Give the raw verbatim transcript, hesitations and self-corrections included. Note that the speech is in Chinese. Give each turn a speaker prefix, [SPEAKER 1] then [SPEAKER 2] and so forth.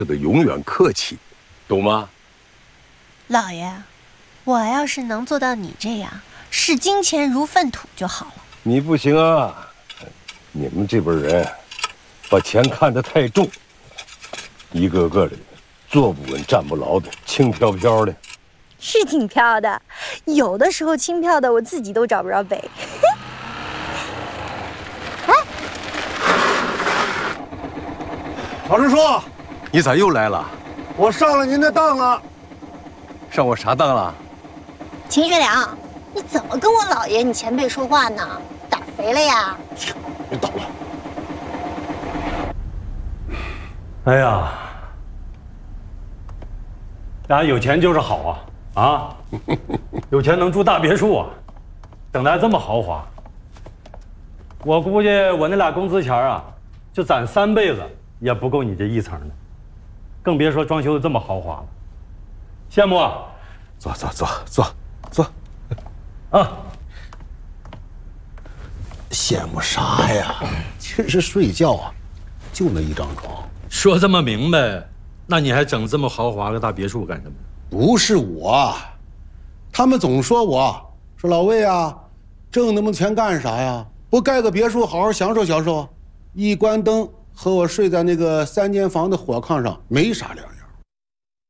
[SPEAKER 1] 得永远客气，懂吗？
[SPEAKER 2] 老爷，我要是能做到你这样，视金钱如粪土就好了。
[SPEAKER 1] 你不行啊，你们这辈人把钱看得太重，一个个的坐不稳站不牢的，轻飘飘的。
[SPEAKER 2] 是挺飘的，有的时候轻飘的我自己都找不着北。哎，
[SPEAKER 3] 老师叔，
[SPEAKER 1] 你咋又来了？
[SPEAKER 3] 我上了您的当了。
[SPEAKER 1] 上我啥当了？
[SPEAKER 2] 秦学良，你怎么跟我姥爷你前辈说话呢？胆肥了呀？
[SPEAKER 3] 别捣乱。
[SPEAKER 4] 哎呀，大家有钱就是好啊啊！有钱能住大别墅啊，整的还这么豪华。我估计我那俩工资钱啊，就攒三辈子也不够你这一层的，更别说装修的这么豪华了。羡慕啊！
[SPEAKER 3] 坐坐坐坐坐，
[SPEAKER 4] 啊！
[SPEAKER 3] 羡慕啥呀？其实睡觉啊，就那一张床。
[SPEAKER 4] 说这么明白，那你还整这么豪华个大别墅干什么？
[SPEAKER 3] 不是我，他们总说我说老魏啊，挣那么多钱干啥呀？不盖个别墅好好享受享受？一关灯和我睡在那个三间房的火炕上没啥两样。